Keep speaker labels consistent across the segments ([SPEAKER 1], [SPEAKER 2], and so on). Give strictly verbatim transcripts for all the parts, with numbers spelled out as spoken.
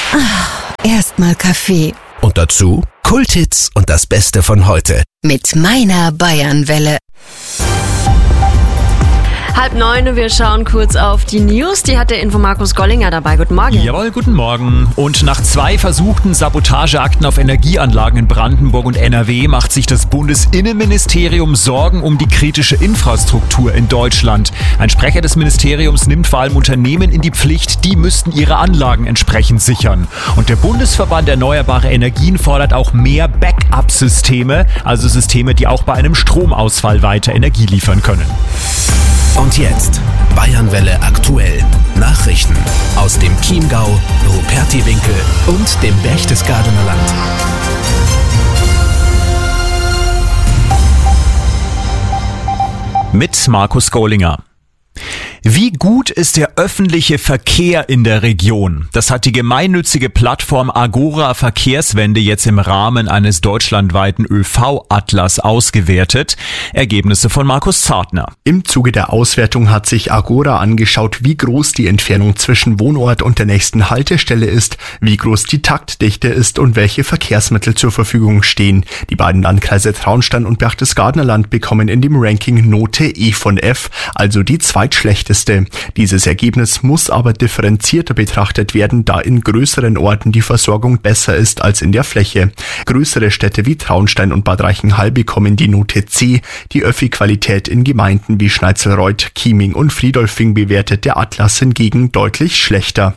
[SPEAKER 1] Erstmal Kaffee.
[SPEAKER 2] Und dazu Kulthits und das Beste von heute.
[SPEAKER 1] Mit meiner Bayernwelle.
[SPEAKER 3] Halb neun, wir schauen kurz auf die News. Die hat der Infomarkus Gollinger dabei. Guten Morgen.
[SPEAKER 4] Jawohl, guten Morgen. Und nach zwei versuchten Sabotageakten auf Energieanlagen in Brandenburg und N R W macht sich das Bundesinnenministerium Sorgen um die kritische Infrastruktur in Deutschland. Ein Sprecher des Ministeriums nimmt vor allem Unternehmen in die Pflicht, die müssten ihre Anlagen entsprechend sichern. Und der Bundesverband Erneuerbare Energien fordert auch mehr Backup-Systeme, also Systeme, die auch bei einem Stromausfall weiter Energie liefern können.
[SPEAKER 2] Und jetzt Bayernwelle aktuell. Nachrichten aus dem Chiemgau, Rupertiwinkel und dem Berchtesgadener Land.
[SPEAKER 4] Mit Markus Gollinger. Wie gut ist der öffentliche Verkehr in der Region? Das hat die gemeinnützige Plattform Agora Verkehrswende jetzt im Rahmen eines deutschlandweiten Ö V-Atlas ausgewertet. Ergebnisse von Markus Zartner.
[SPEAKER 5] Im Zuge der Auswertung hat sich Agora angeschaut, wie groß die Entfernung zwischen Wohnort und der nächsten Haltestelle ist, wie groß die Taktdichte ist und welche Verkehrsmittel zur Verfügung stehen. Die beiden Landkreise Traunstein und Berchtesgadener Land bekommen in dem Ranking Note E von F, also die zweitschlechteste. Dieses Ergebnis muss aber differenzierter betrachtet werden, da in größeren Orten die Versorgung besser ist als in der Fläche. Größere Städte wie Traunstein und Bad Reichenhall bekommen die Note C. Die Öffi-Qualität in Gemeinden wie Schneizelreuth, Chieming und Friedolfing bewertet der Atlas hingegen deutlich schlechter.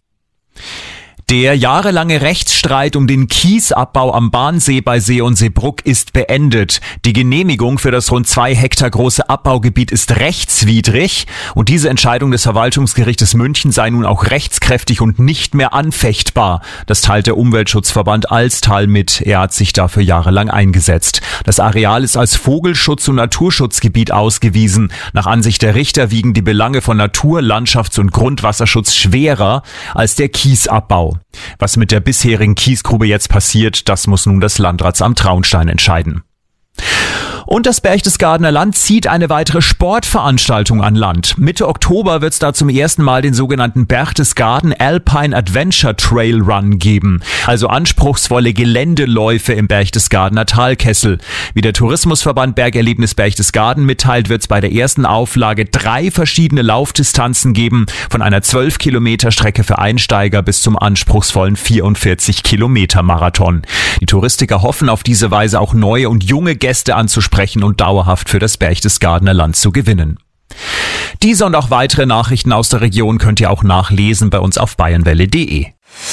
[SPEAKER 4] Der jahrelange Rechtsstreit um den Kiesabbau am Bahnsee bei See und Seebrugg ist beendet. Die Genehmigung für das rund zwei Hektar große Abbaugebiet ist rechtswidrig und diese Entscheidung des Verwaltungsgerichtes München sei nun auch rechtskräftig und nicht mehr anfechtbar. Das teilt der Umweltschutzverband Alstal mit. Er hat sich dafür jahrelang eingesetzt. Das Areal ist als Vogelschutz- und Naturschutzgebiet ausgewiesen. Nach Ansicht der Richter wiegen die Belange von Natur-, Landschafts- und Grundwasserschutz schwerer als der Kiesabbau. Was mit der bisherigen Kiesgrube jetzt passiert, das muss nun das Landratsamt Traunstein entscheiden. Und das Berchtesgadener Land zieht eine weitere Sportveranstaltung an Land. Mitte Oktober wird es da zum ersten Mal den sogenannten Berchtesgaden Alpine Adventure Trail Run geben. Also anspruchsvolle Geländeläufe im Berchtesgadener Talkessel. Wie der Tourismusverband Bergerlebnis Berchtesgaden mitteilt, wird es bei der ersten Auflage drei verschiedene Laufdistanzen geben. Von einer zwölf Kilometer Strecke für Einsteiger bis zum anspruchsvollen vierundvierzig Kilometer Marathon. Die Touristiker hoffen auf diese Weise auch neue und junge Gäste anzusprechen und dauerhaft für das Berchtesgadener Land zu gewinnen. Diese und auch weitere Nachrichten aus der Region könnt ihr auch nachlesen bei uns auf bayernwelle punkt de.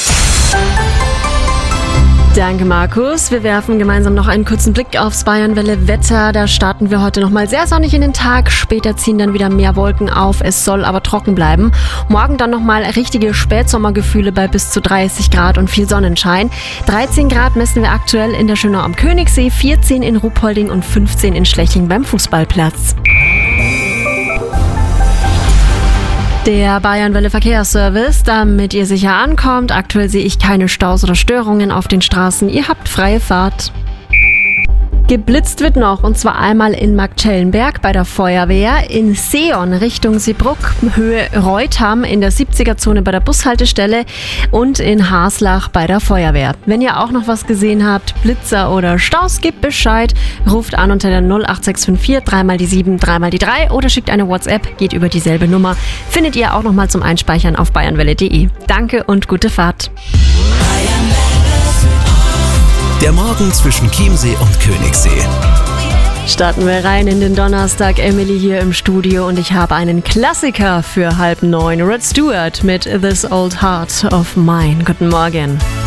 [SPEAKER 3] Danke, Markus. Wir werfen gemeinsam noch einen kurzen Blick aufs Bayernwelle-Wetter. Da starten wir heute nochmal sehr sonnig in den Tag. Später ziehen dann wieder mehr Wolken auf. Es soll aber trocken bleiben. Morgen dann nochmal richtige Spätsommergefühle bei bis zu dreißig Grad und viel Sonnenschein. dreizehn Grad messen wir aktuell in der Schönau am Königssee, vierzehn in Ruhpolding und fünfzehn in Schleching beim Fußballplatz. Der Bayernwelle Verkehrsservice, damit ihr sicher ankommt. Aktuell sehe ich keine Staus oder Störungen auf den Straßen. Ihr habt freie Fahrt. Geblitzt wird noch, und zwar einmal in Marktschellenberg bei der Feuerwehr, in Seeon Richtung Seebrugg, Höhe Reutham in der siebziger-Zone bei der Bushaltestelle und in Haslach bei der Feuerwehr. Wenn ihr auch noch was gesehen habt, Blitzer oder Staus, gebt Bescheid, ruft an unter der null acht sechs fünf vier, dreimal die sieben, dreimal die drei oder schickt eine WhatsApp, geht über dieselbe Nummer. Findet ihr auch nochmal zum Einspeichern auf bayernwelle punkt de. Danke und gute Fahrt.
[SPEAKER 2] Der Morgen zwischen Chiemsee und Königssee.
[SPEAKER 3] Starten wir rein in den Donnerstag. Emily hier im Studio und ich habe einen Klassiker für halb neun. Rod Stewart mit This Old Heart of Mine. Guten Morgen.